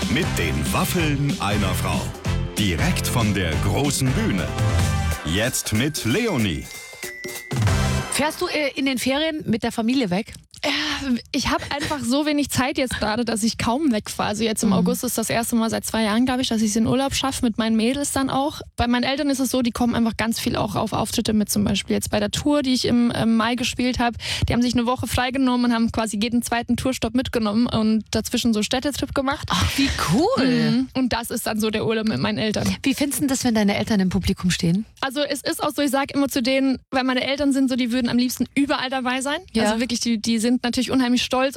Mit den Waffeln einer Frau. Direkt von der großen Bühne. Jetzt mit Leonie. Fährst du in den Ferien mit der Familie weg? Ich habe einfach so wenig Zeit jetzt gerade, dass ich kaum wegfahre. Also jetzt im August ist das erste Mal seit 2 Jahren, glaube ich, dass ich es in Urlaub schaffe, mit meinen Mädels dann auch. Bei meinen Eltern ist es so, die kommen einfach ganz viel auch auf Auftritte mit, zum Beispiel jetzt bei der Tour, die ich im Mai gespielt habe. Die haben sich eine Woche freigenommen und haben quasi jeden zweiten Tourstopp mitgenommen und dazwischen so Städtetrip gemacht. Ach, wie cool. Und das ist dann so der Urlaub mit meinen Eltern. Wie findest du das, wenn deine Eltern im Publikum stehen? Also es ist auch so, ich sage immer zu denen, weil meine Eltern sind so, die würden am liebsten überall dabei sein. Ja. Also wirklich, die sind natürlich unheimlich stolz